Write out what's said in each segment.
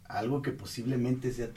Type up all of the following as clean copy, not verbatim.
algo que posiblemente sea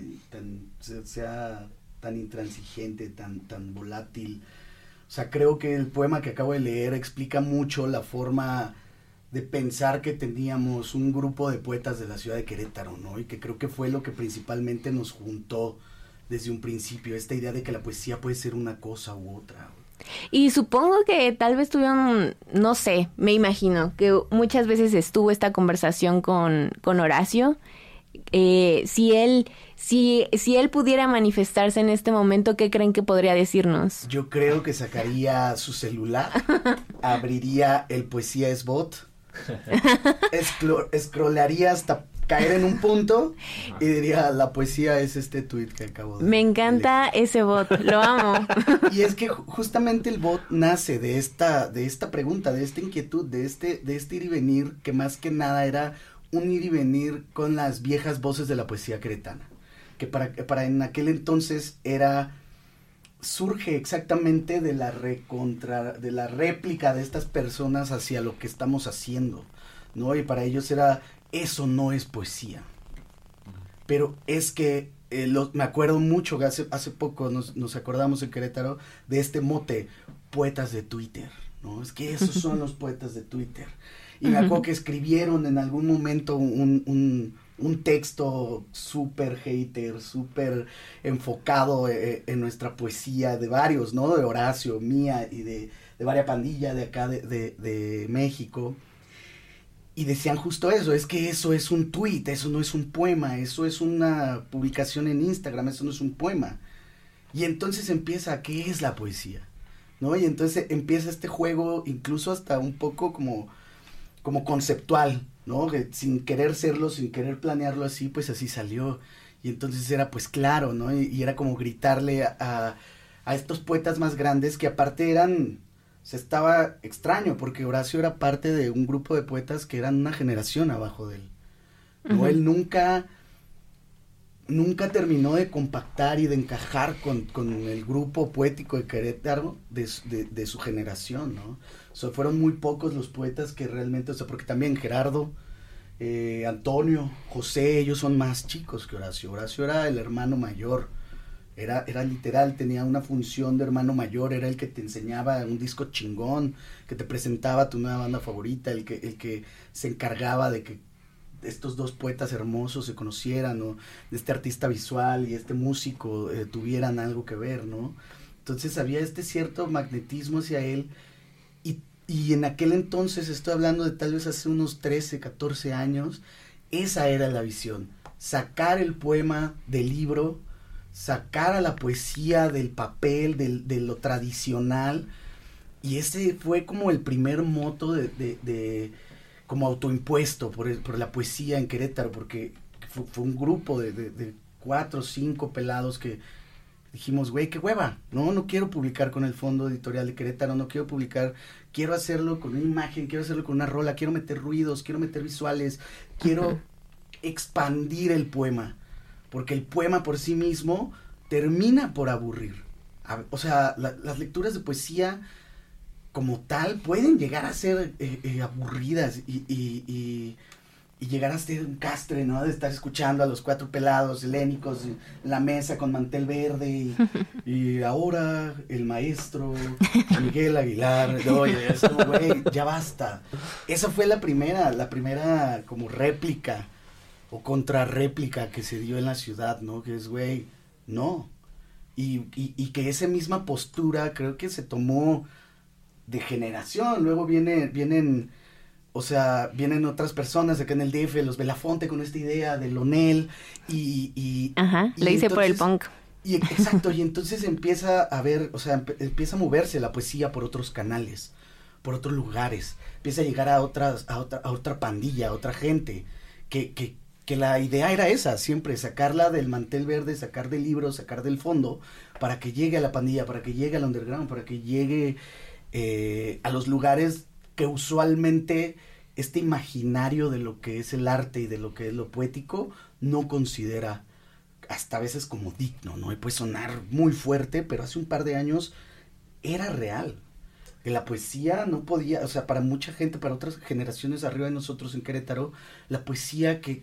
sea tan intransigente, tan volátil. O sea, creo que el poema que acabo de leer explica mucho la forma de pensar que teníamos un grupo de poetas de la ciudad de Querétaro, ¿no? Y que creo que fue lo que principalmente nos juntó desde un principio, esta idea de que la poesía puede ser una cosa u otra. Y supongo que tal vez tuvieron, no sé, me imagino, que muchas veces estuvo esta conversación con Horacio. Si él pudiera manifestarse en este momento, ¿qué creen que podría decirnos? Yo creo que sacaría su celular, abriría el Poesía es Bot, scrollaría hasta caer en un punto y diría, la poesía es este tweet que acabo de Me encanta leer. ese bot, lo amo. Y es que justamente el bot nace de esta pregunta, de esta inquietud, de este ir y venir, que más que nada era un ir y venir con las viejas voces de la poesía queretana, que para en aquel entonces surge exactamente de la réplica de estas personas hacia lo que estamos haciendo, ¿no? Y para ellos eso no es poesía. Pero es que me acuerdo mucho que hace poco nos acordamos en Querétaro de este mote, poetas de Twitter, ¿no? Es que esos son los poetas de Twitter. Y me acuerdo que escribieron en algún momento un texto súper hater, súper enfocado en nuestra poesía, de varios, ¿no? De Horacio, mía y de varias pandillas de acá de México. Y decían justo eso, es que eso es un tweet, eso no es un poema, eso es una publicación en Instagram, eso no es un poema. Y entonces empieza, ¿qué es la poesía? ¿No? Y entonces empieza este juego, incluso hasta un poco como conceptual, ¿no? Que sin querer serlo, sin querer planearlo así, pues así salió. Y entonces era pues claro, ¿no? Y era como gritarle a estos poetas más grandes que aparte estaba extraño, porque Horacio era parte de un grupo de poetas que eran una generación abajo de él. ¿No? Uh-huh. Él nunca terminó de compactar y de encajar con el grupo poético de Querétaro de su generación, ¿no? O sea, fueron muy pocos los poetas que realmente, o sea, porque también Gerardo, Antonio, José, ellos son más chicos que Horacio. Horacio era el hermano mayor. Era literal, tenía una función de hermano mayor, era el que te enseñaba un disco chingón, que te presentaba tu nueva banda favorita, el que se encargaba de que estos dos poetas hermosos se conocieran, ¿no? De este artista visual y este músico tuvieran algo que ver, ¿no? Entonces había este cierto magnetismo hacia él y en aquel entonces, estoy hablando de tal vez hace unos 13, 14 años, esa era la visión, sacar el poema del libro, sacar a la poesía del papel, de lo tradicional, y ese fue como el primer moto de como autoimpuesto por la poesía en Querétaro, porque fue un grupo de 4 o 5 pelados que dijimos, güey, qué hueva, no quiero publicar con el Fondo Editorial de Querétaro, no quiero publicar, quiero hacerlo con una imagen, quiero hacerlo con una rola, quiero meter ruidos, quiero meter visuales, quiero expandir el poema, porque el poema por sí mismo termina por aburrir. O sea, las lecturas de poesía como tal pueden llegar a ser aburridas y llegar a ser un castre, ¿no? De estar escuchando a los 4 pelados helénicos en la mesa con mantel verde y ahora el maestro Miguel Aguilar. Oye, eso, güey, ya basta. Esa fue la primera como réplica o contrarréplica que se dio en la ciudad, ¿no? Que es, güey, no. Y que esa misma postura creo que se tomó de generación. Luego vienen otras personas acá en el DF, los Belafonte con esta idea de Lonel Ajá, lo hice por el punk. Exacto, y entonces empieza a ver, o sea, empieza a moverse la poesía por otros canales, por otros lugares, empieza a llegar a otra pandilla, a otra gente, que la idea era esa, siempre sacarla del mantel verde, sacar del libro, sacar del fondo, para que llegue a la pandilla, para que llegue al underground, para que llegue a los lugares que usualmente este imaginario de lo que es el arte y de lo que es lo poético no considera hasta a veces como digno, ¿no? Y puede sonar muy fuerte, pero hace un par de años era real. Que la poesía no podía, o sea, para mucha gente, para otras generaciones arriba de nosotros en Querétaro, la poesía que